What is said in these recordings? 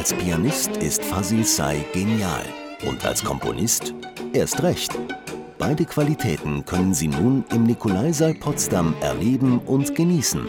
Als Pianist ist Fazil Say genial und als Komponist erst recht. Beide Qualitäten können Sie nun im Nikolaisaal Potsdam erleben und genießen.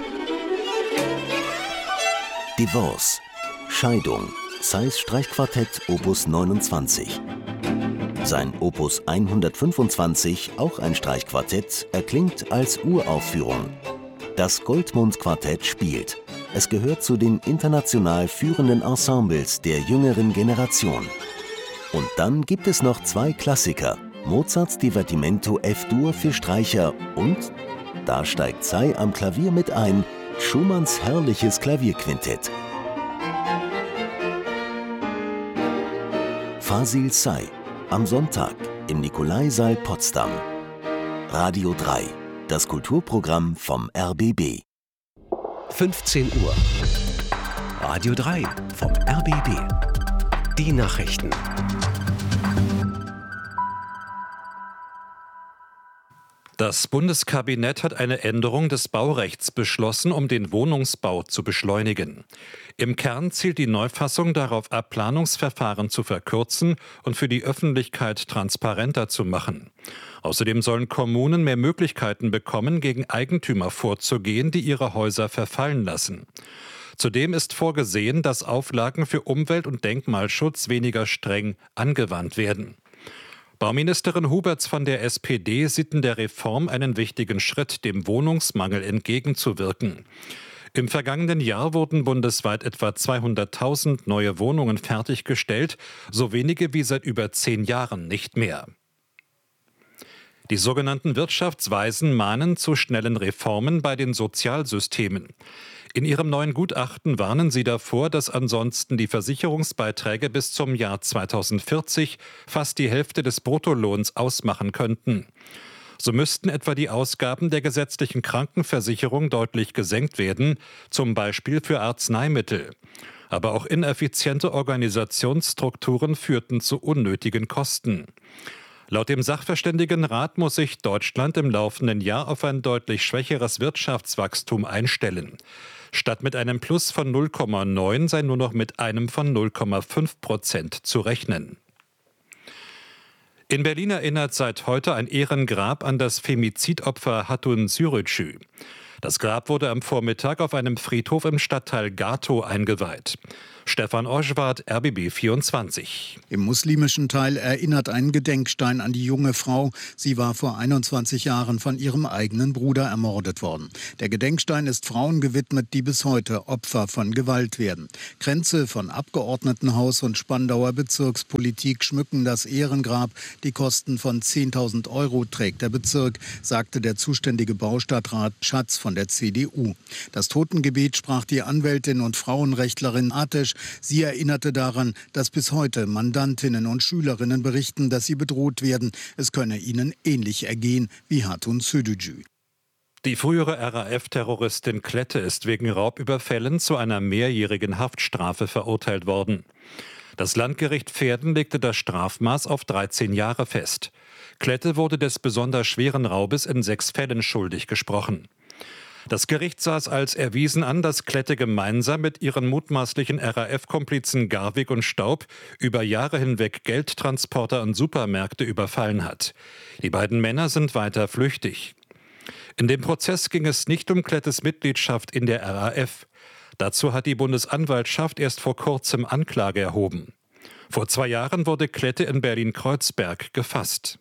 Divorce, Scheidung, Says Streichquartett Opus 29. Sein Opus 125, auch ein Streichquartett, erklingt als Uraufführung. Das Goldmund-Quartett spielt. Es gehört zu den international führenden Ensembles der jüngeren Generation. Und dann gibt es noch zwei Klassiker, Mozarts Divertimento F-Dur für Streicher und, da steigt Say am Klavier mit ein, Schumanns herrliches Klavierquintett. Fazil Say, am Sonntag im Nikolaisaal Potsdam. Radio 3, das Kulturprogramm vom RBB. 15 Uhr. Radio 3 vom RBB. Die Nachrichten. Das Bundeskabinett hat eine Änderung des Baurechts beschlossen, um den Wohnungsbau zu beschleunigen. Im Kern zielt die Neufassung darauf ab, Planungsverfahren zu verkürzen und für die Öffentlichkeit transparenter zu machen. Außerdem sollen Kommunen mehr Möglichkeiten bekommen, gegen Eigentümer vorzugehen, die ihre Häuser verfallen lassen. Zudem ist vorgesehen, dass Auflagen für Umwelt- und Denkmalschutz weniger streng angewandt werden. Bauministerin Huberts von der SPD sieht in der Reform einen wichtigen Schritt, dem Wohnungsmangel entgegenzuwirken. Im vergangenen Jahr wurden bundesweit etwa 200.000 neue Wohnungen fertiggestellt, so wenige wie seit über 10 Jahren nicht mehr. Die sogenannten Wirtschaftsweisen mahnen zu schnellen Reformen bei den Sozialsystemen. In ihrem neuen Gutachten warnen sie davor, dass ansonsten die Versicherungsbeiträge bis zum Jahr 2040 fast die Hälfte des Bruttolohns ausmachen könnten. So müssten etwa die Ausgaben der gesetzlichen Krankenversicherung deutlich gesenkt werden, zum Beispiel für Arzneimittel. Aber auch ineffiziente Organisationsstrukturen führten zu unnötigen Kosten. Laut dem Sachverständigenrat muss sich Deutschland im laufenden Jahr auf ein deutlich schwächeres Wirtschaftswachstum einstellen. Statt mit einem Plus von 0,9 sei nur noch mit einem von 0,5% zu rechnen. In Berlin erinnert seit heute ein Ehrengrab an das Femizidopfer Hatun Sürücü. Das Grab wurde am Vormittag auf einem Friedhof im Stadtteil Gatow eingeweiht. Stefan Oschwart, RBB 24. Im muslimischen Teil erinnert ein Gedenkstein an die junge Frau. Sie war vor 21 Jahren von ihrem eigenen Bruder ermordet worden. Der Gedenkstein ist Frauen gewidmet, die bis heute Opfer von Gewalt werden. Kränze von Abgeordnetenhaus und Spandauer Bezirkspolitik schmücken das Ehrengrab. Die Kosten von 10.000 € trägt der Bezirk, sagte der zuständige Baustadtrat Schatz von der CDU. Das Totengebet sprach die Anwältin und Frauenrechtlerin Atesch. Sie erinnerte daran, dass bis heute Mandantinnen und Schülerinnen berichten, dass sie bedroht werden. Es könne ihnen ähnlich ergehen wie Hatun Sürücü. Die frühere RAF-Terroristin Klette ist wegen Raubüberfällen zu einer mehrjährigen Haftstrafe verurteilt worden. Das Landgericht Verden legte das Strafmaß auf 13 Jahre fest. Klette wurde des besonders schweren Raubes in 6 Fällen schuldig gesprochen. Das Gericht sah es als erwiesen an, dass Klette gemeinsam mit ihren mutmaßlichen RAF-Komplizen Garwig und Staub über Jahre hinweg Geldtransporter und Supermärkte überfallen hat. Die beiden Männer sind weiter flüchtig. In dem Prozess ging es nicht um Klettes Mitgliedschaft in der RAF. Dazu hat die Bundesanwaltschaft erst vor kurzem Anklage erhoben. Vor 2 Jahren wurde Klette in Berlin-Kreuzberg gefasst.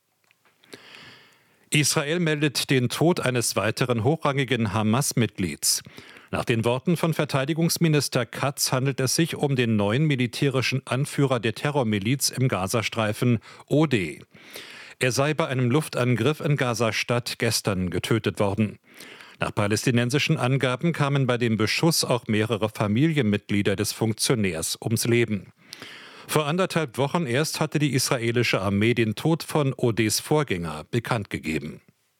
Israel meldet den Tod eines weiteren hochrangigen Hamas-Mitglieds. Nach den Worten von Verteidigungsminister Katz handelt es sich um den neuen militärischen Anführer der Terrormiliz im Gazastreifen, Odeh. Er sei bei einem Luftangriff in Gaza-Stadt gestern getötet worden. Nach palästinensischen Angaben kamen bei dem Beschuss auch mehrere Familienmitglieder des Funktionärs ums Leben. Vor 1,5 Wochen erst hatte die israelische Armee den Tod von Odehs Vorgänger bekannt gegeben.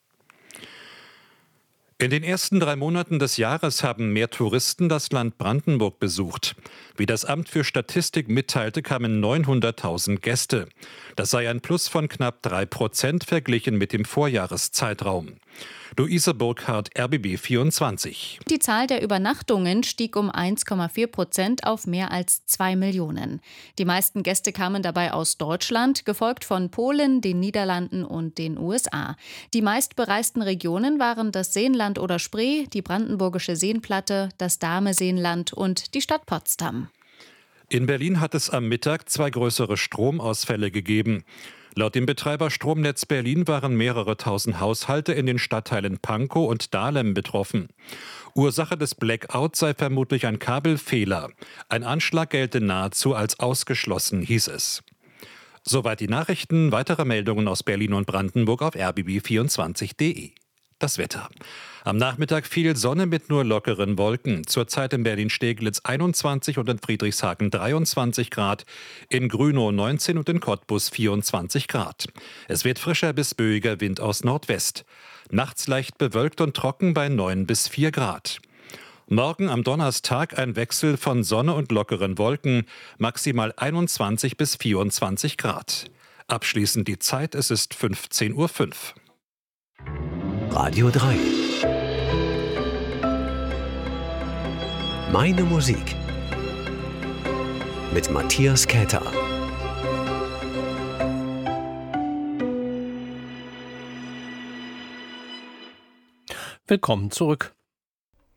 In den ersten 3 Monaten des Jahres haben mehr Touristen das Land Brandenburg besucht. Wie das Amt für Statistik mitteilte, kamen 900.000 Gäste. Das sei ein Plus von knapp 3% verglichen mit dem Vorjahreszeitraum. Luise Burkhardt, RBB 24. Die Zahl der Übernachtungen stieg um 1,4% auf mehr als 2 Millionen. Die meisten Gäste kamen dabei aus Deutschland, gefolgt von Polen, den Niederlanden und den USA. Die meistbereisten Regionen waren das Seenland oder Spree, die brandenburgische Seenplatte, das Dahme-Seenland und die Stadt Potsdam. In Berlin hat es am Mittag 2 größere Stromausfälle gegeben. Laut dem Betreiber Stromnetz Berlin waren mehrere tausend Haushalte in den Stadtteilen Pankow und Dahlem betroffen. Ursache des Blackouts sei vermutlich ein Kabelfehler. Ein Anschlag gelte nahezu als ausgeschlossen, hieß es. Soweit die Nachrichten. Weitere Meldungen aus Berlin und Brandenburg auf rbb24.de. Das Wetter. Am Nachmittag viel Sonne mit nur lockeren Wolken. Zurzeit in Berlin-Steglitz 21 und in Friedrichshagen 23 Grad, in Grünow 19 und in Cottbus 24 Grad. Es wird frischer bis böiger Wind aus Nordwest. Nachts leicht bewölkt und trocken bei 9 bis 4 Grad. Morgen am Donnerstag ein Wechsel von Sonne und lockeren Wolken, maximal 21 bis 24 Grad. Abschließend die Zeit, es ist 15:05 Uhr. Radio 3. Meine Musik. Mit Matthias Käther. Willkommen zurück.